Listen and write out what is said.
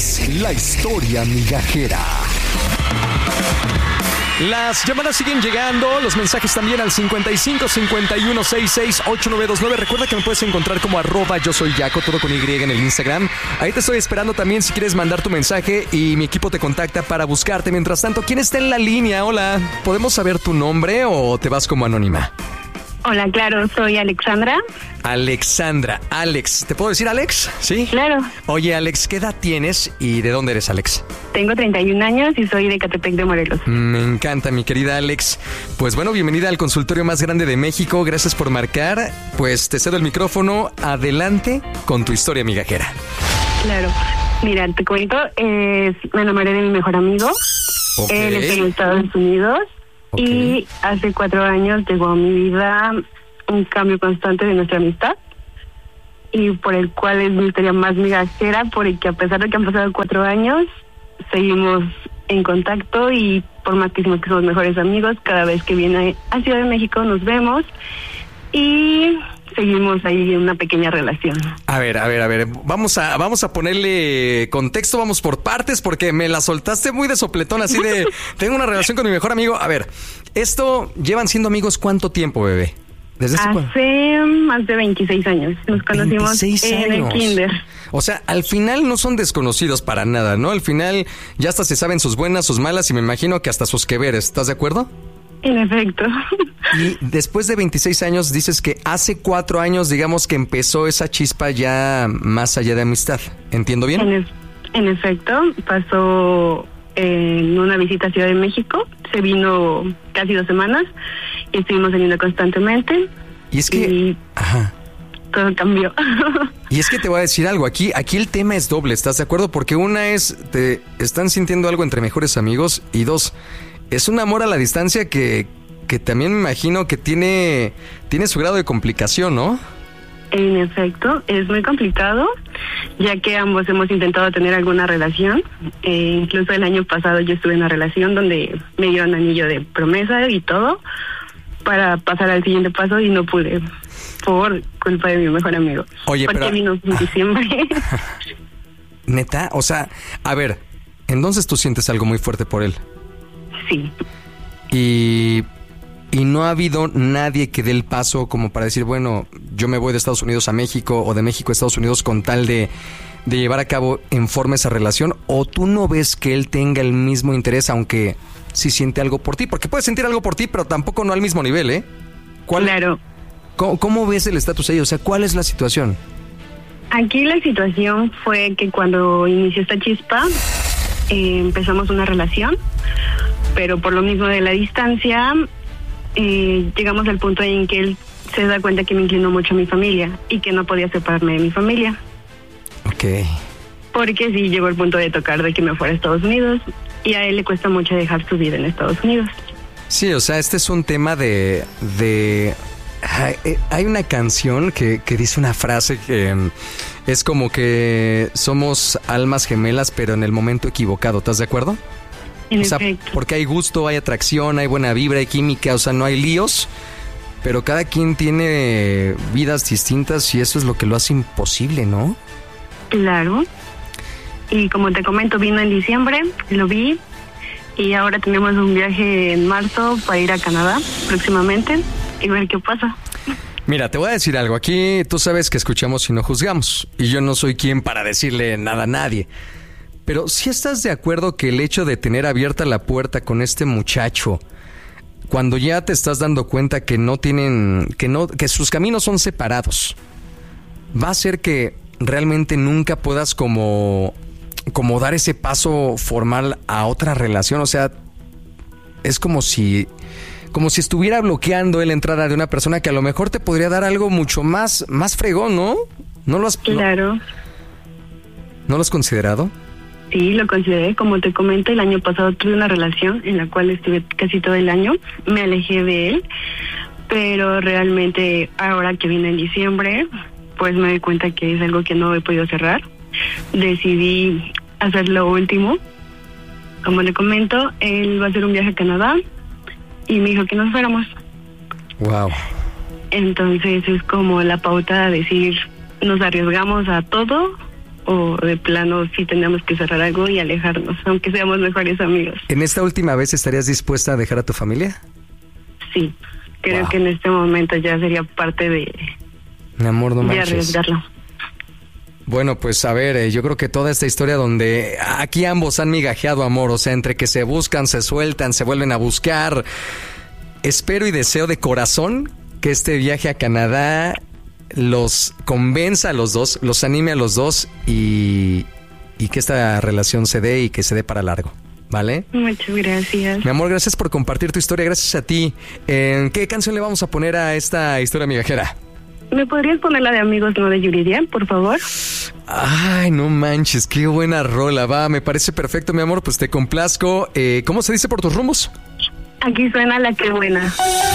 es la historia migajera. Las llamadas siguen llegando, los mensajes también al 55 51 66 8929. Recuerda que me puedes encontrar como @yo soy Yaco, todo con Y en el Instagram. Ahí te estoy esperando también si quieres mandar tu mensaje y mi equipo te contacta para buscarte. Mientras tanto, ¿quién está en la línea? Hola, ¿podemos saber tu nombre o te vas como anónima? Hola, claro, soy Alexandra. Alexandra, Alex, ¿te puedo decir Alex? Sí. Claro. Oye, Alex, ¿qué edad tienes y de dónde eres, Alex? Tengo 31 años y soy de Ecatepec de Morelos. Me encanta, mi querida Alex. Pues bueno, bienvenida al consultorio más grande de México. Gracias por marcar. Pues te cedo el micrófono. Adelante con tu historia migajera. Claro. Mira, te cuento, me enamoré de mi mejor amigo. Ok. Él está en Estados Unidos. Ok. Y hace 4 años llegó a mi vida un cambio constante de nuestra amistad. Y por el cual es mi historia más migajera, porque a pesar de que han pasado 4 años, seguimos en contacto y por más que somos mejores amigos, cada vez que viene a Ciudad de México nos vemos y seguimos ahí en una pequeña relación. A ver. Vamos a ponerle contexto, vamos por partes, porque me la soltaste muy de sopletón, así de, tengo una relación con mi mejor amigo. A ver, ¿llevan siendo amigos cuánto tiempo, bebé? ¿Desde hace más de 26 años. Nos conocimos 26 en el años. kinder. O sea, al final no son desconocidos para nada, ¿no? Al final ya hasta se saben sus buenas, sus malas y me imagino que hasta sus que veres. ¿Estás de acuerdo? En efecto. Y después de 26 años dices que hace 4 años, digamos, que empezó esa chispa ya más allá de amistad. ¿Entiendo bien? En efecto, pasó en una visita a Ciudad de México. Se vino casi 2 semanas y estuvimos saliendo constantemente. Y es que... Ajá. Todo cambió. Y es que te voy a decir algo, aquí el tema es doble, ¿estás de acuerdo? Porque una es, te están sintiendo algo entre mejores amigos, y 2, es un amor a la distancia que también me imagino que tiene su grado de complicación, ¿no? En efecto, es muy complicado, ya que ambos hemos intentado tener alguna relación. Incluso el año pasado yo estuve en una relación donde me dieron anillo de promesa y todo para pasar al siguiente paso y no pude por culpa de mi mejor amigo. Oye, porque pero... vino en diciembre. ¿Neta? O sea, a ver, entonces tú sientes algo muy fuerte por él. Sí. Y no ha habido nadie que dé el paso como para decir, bueno, yo me voy de Estados Unidos a México o de México a Estados Unidos con tal de llevar a cabo en forma esa relación, o tú no ves que él tenga el mismo interés, aunque sí siente algo por ti, porque puede sentir algo por ti, pero tampoco no al mismo nivel, ¿eh? Claro. ¿Cómo ves el estatus ahí? O sea, ¿cuál es la situación? Aquí la situación fue que cuando inició esta chispa, empezamos una relación, pero por lo mismo de la distancia, llegamos al punto en que él se da cuenta que me inclinó mucho a mi familia y que no podía separarme de mi familia. Ok. Porque sí llegó el punto de tocar de que me fuera a Estados Unidos y a él le cuesta mucho dejar su vida en Estados Unidos. Sí, o sea, este es un tema de hay una canción que dice una frase que es como que somos almas gemelas, pero en el momento equivocado, ¿estás de acuerdo? En o sea, efecto. porque hay gusto, hay atracción, hay buena vibra, hay química, o sea, no hay líos, pero cada quien tiene vidas distintas y eso es lo que lo hace imposible, ¿no? Claro. Y como te comento, vino en diciembre, lo vi, y ahora tenemos un viaje en marzo para ir a Canadá próximamente y ver qué pasa. Mira, te voy a decir algo. Aquí tú sabes que escuchamos y no juzgamos. Y yo no soy quien para decirle nada a nadie. Pero ¿sí estás de acuerdo que el hecho de tener abierta la puerta con este muchacho, cuando ya te estás dando cuenta que que sus caminos son separados, va a hacer que realmente nunca puedas como dar ese paso formal a otra relación? O sea, es como si estuviera bloqueando la entrada de una persona que a lo mejor te podría dar algo mucho más fregón, ¿no? Claro. ¿No lo has considerado? Sí, lo consideré. Como te comento, el año pasado tuve una relación en la cual estuve casi todo el año. Me alejé de él, pero realmente ahora que viene en diciembre, pues me doy cuenta que es algo que no he podido cerrar. Decidí hacer lo último. Como le comento, él va a hacer un viaje a Canadá y me dijo que nos fuéramos. Wow. Entonces es como la pauta de decir, nos arriesgamos a todo o de plano sí tenemos que cerrar algo y alejarnos, aunque seamos mejores amigos. ¿En esta última vez estarías dispuesta a dejar a tu familia? Sí, creo que en este momento ya sería parte de... Mi amor, no manches. De arriesgarlo. Bueno, pues a ver, yo creo que toda esta historia donde aquí ambos han migajeado amor, o sea, entre que se buscan, se sueltan, se vuelven a buscar. Espero y deseo de corazón que este viaje a Canadá los convenza a los dos, los anime a los dos y que esta relación se dé y que se dé para largo, ¿vale? Muchas gracias. Mi amor, gracias por compartir tu historia, gracias a ti. ¿Qué canción le vamos a poner a esta historia migajera? ¿Me podrías poner la de Amigos No de Yuridia, por favor? Ay, no manches, qué buena rola, va, me parece perfecto, mi amor, pues te complazco. ¿Cómo se dice por tus rumbos? Aquí suena La Que Buena.